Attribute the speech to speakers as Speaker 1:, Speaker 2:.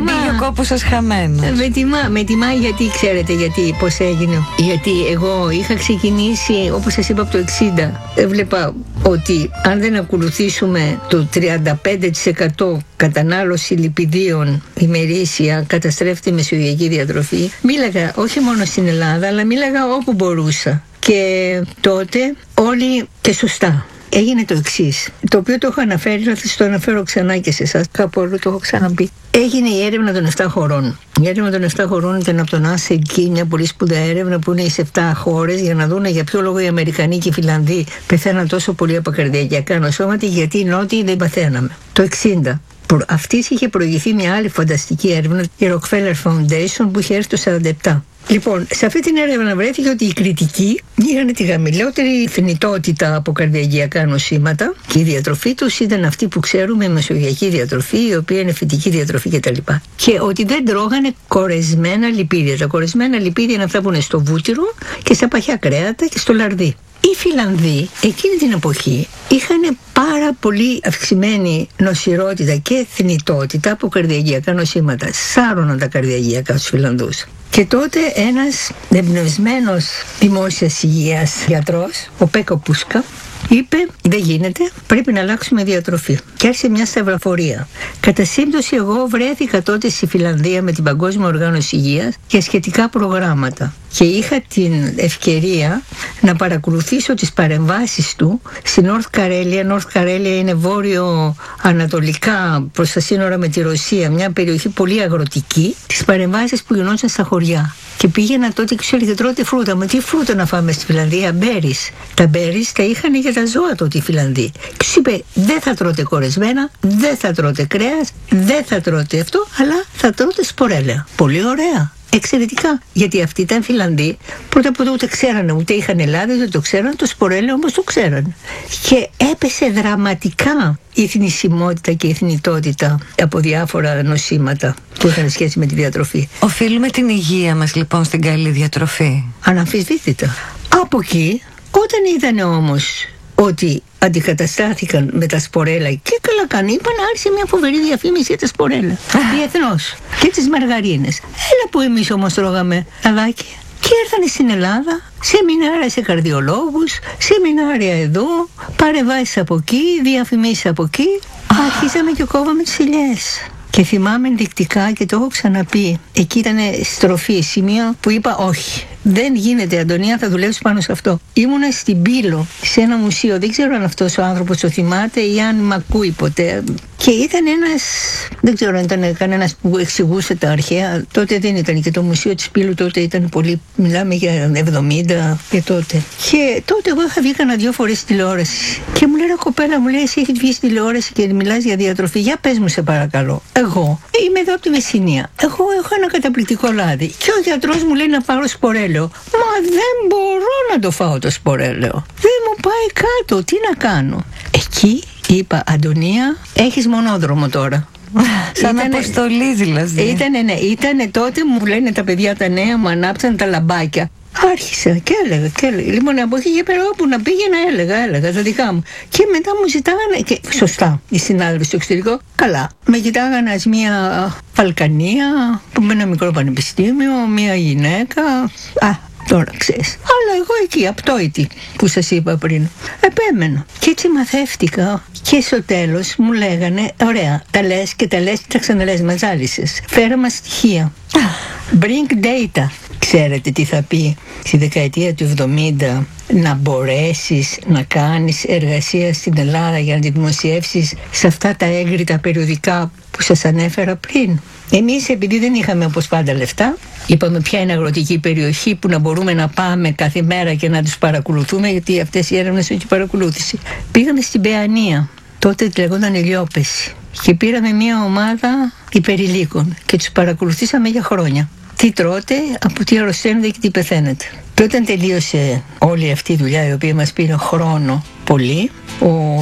Speaker 1: πήγε ο κόπος σας χαμένος.
Speaker 2: Με τιμά γιατί ξέρετε πώς έγινε. Γιατί εγώ είχα ξεκινήσει, όπως σας είπα, από το 60. Έβλεπα ότι αν δεν ακολουθήσουμε το 35% κατανάλωση λιπιδίων ημερήσια, καταστρέφεται η μεσογειακή διατροφή. Μίλαγα όχι μόνο στην Ελλάδα, αλλά μίλαγα όπου μπορούσα. Και τότε όλοι, και σωστά, έγινε το εξής, το οποίο το έχω αναφέρει, θα σας το αναφέρω ξανά και σε εσάς, κάπου όλο το έχω ξαναπεί. Έγινε η έρευνα των 7 χωρών. Η έρευνα των 7 χωρών ήταν από τον Άσε εκεί, μια πολύ σπουδαία έρευνα που είναι σε 7 χώρες, για να δούνε για ποιο λόγο οι Αμερικανοί και οι Φιλανδοί πεθαίναν τόσο πολύ από καρδιακά νοσήματα, γιατί οι Νότιοι δεν παθαίναμε. Το 60. Αυτής είχε προηγηθεί μια άλλη φανταστική έρευνα, η Rockefeller Foundation, που είχε έρθει το 47. Λοιπόν, σε αυτή την έρευνα βρέθηκε ότι οι κριτικοί είχαν τη χαμηλότερη θνητότητα από καρδιακά νοσήματα και η διατροφή τους ήταν αυτή που ξέρουμε, η μεσογειακή διατροφή, η οποία είναι φυτική διατροφή κτλ. Και ότι δεν τρώγανε κορεσμένα λιπίδια. Τα κορεσμένα λιπίδια είναι αυτά που είναι στο βούτυρο και στα παχιά κρέατα και στο λαρδί. Οι Φιλανδοί εκείνη την εποχή είχαν πάρα πολύ αυξημένη νοσηρότητα και θνητότητα από καρδιακά νοσήματα. Σάρωναν τα καρδιακά στους Φιλανδούς. Και τότε ένας εμπνευσμένος δημόσιας υγείας γιατρός, ο Πέκο Πούσκα, είπε δεν γίνεται, πρέπει να αλλάξουμε διατροφή. Και άρχισε μια σταυροφορία. Κατά σύμπτωση εγώ βρέθηκα τότε στη Φιλανδία με την Παγκόσμια Οργάνωση Υγείας για σχετικά προγράμματα. Και είχα την ευκαιρία να παρακολουθήσω τις παρεμβάσεις του στη North Karelia. North Karelia είναι βόρειο-ανατολικά προς τα σύνορα με τη Ρωσία, μια περιοχή πολύ αγροτική, τις παρεμβάσεις που γινόταν στα χωριά. Και πήγαινα τότε και σου έλεγε τρώτε φρούτα. Μα τι φρούτα να φάμε στη Φιλανδία? Μπέρις. Τα μπέρις τα είχαν για τα ζώα τότε οι Φιλανδοί. Και σου είπε δεν θα τρώτε κορεσμένα, δεν θα τρώτε κρέας, δεν θα τρώτε αυτό, αλλά θα τρώτε σπορέλαια. Πολύ ωραία. Εξαιρετικά. Γιατί αυτοί ήταν Φιλανδοί, πρώτα απ' όλα ούτε ξέρανε, ούτε είχαν Ελλάδα, δεν το ξέρανε, το σπορέλαιο όμως το ξέρανε. Και έπεσε δραματικά η θνησιμότητα και η θνητότητα από διάφορα νοσήματα που είχαν σχέση με τη διατροφή.
Speaker 1: Οφείλουμε την υγεία μας λοιπόν στην καλή διατροφή.
Speaker 2: Αναμφισβήτητα. Από εκεί, όταν είδανε όμως ότι αντικαταστάθηκαν με τα σπορέλα και καλά κάνει, είπαν άρχισε μια φοβερή διαφήμιση για τα σπορέλα διεθνώς και τις μαργαρίνες. Έλα που εμείς όμως τρώγαμε λαδάκι. Και ήρθανε στην Ελλάδα σεμινάρια σε καρδιολόγους, σεμινάρια εδώ, παρεμβάσεις από εκεί, διαφημίσεις από εκεί. Άρχισαμε και κόβαμε τις ελιές. Και θυμάμαι ενδεικτικά και το έχω ξαναπεί, εκεί ήταν στροφή, σημείο που είπα όχι, δεν γίνεται Αντωνία, θα δουλέψει πάνω σε αυτό. Ήμουνα στην Πύλο, σε ένα μουσείο, δεν ξέρω αν αυτός ο άνθρωπος το θυμάται ή αν μ' ακούει ποτέ. Και ήταν ένας, δεν ξέρω αν ήταν κανένας που εξηγούσε τα αρχαία, τότε δεν ήταν και το μουσείο της Πύλου, τότε ήταν πολύ, μιλάμε για 70 και τότε. Και τότε εγώ είχα βγει κανένα 2 φορές στη τηλεόραση. Και μου λέει κοπέλα, μου λέει εσύ έχεις βγει στη τηλεόραση και μιλάς για διατροφή, για πες μου σε παρακαλώ. Εγώ είμαι εδώ από τη Μεσσηνία. Εγώ έχω ένα καταπληκτικό λάδι. Και ο γιατρός μου λέει να πάρω σπορέλαιο. Μα δεν μπορώ να το φάω το σπορέλαιο. Δεν μου πάει κάτω. Τι να κάνω? Εκεί είπα Αντωνία, έχεις μονόδρομο τώρα.
Speaker 1: Σαν αποστολή δηλαδή.
Speaker 2: Ήτανε τότε μου λένε τα παιδιά τα νέα, μου ανάψαν τα λαμπάκια. Άρχισα και έλεγα. Λοιπόν, από εκεί και πέρα όπου να πήγαινα έλεγα τα δικά μου. Και μετά μου ζητάγανε, και σωστά οι συνάδελφοι στο εξωτερικό, καλά. Με κοιτάγανε als μια Βαλκανία, με ένα μικρό πανεπιστήμιο, μια γυναίκα. Τώρα ξέρεις. Αλλά εγώ εκεί, απτόητη που σας είπα πριν, επέμενα. Και έτσι μαθεύτηκα. Και στο τέλος μου λέγανε, ωραία, τα λες και τα λες και τα ξαναλες, μας ζάλισες. Φέρα μας στοιχεία. Bring data. Ξέρετε τι θα πει στη δεκαετία του 70 να μπορέσεις να κάνεις εργασία στην Ελλάδα για να τη δημοσιεύσεις σε αυτά τα έγκριτα περιοδικά που σας ανέφερα πριν? Εμείς επειδή δεν είχαμε όπως πάντα λεφτά, είπαμε ποια είναι αγροτική περιοχή που να μπορούμε να πάμε κάθε μέρα και να τους παρακολουθούμε, γιατί αυτές οι έρευνες όχι παρακολούθηση. Πήγαμε στην Παιανία, τότε λεγόταν Ηλιόπεση, και πήραμε μια ομάδα υπερηλίκων και τους παρακολουθήσαμε για χρόνια. Τι τρώτε, από τι αρρωσταίνετε και τι πεθαίνετε. Και όταν τελείωσε όλη αυτή η δουλειά, η οποία μας πήρε χρόνο πολύ, ο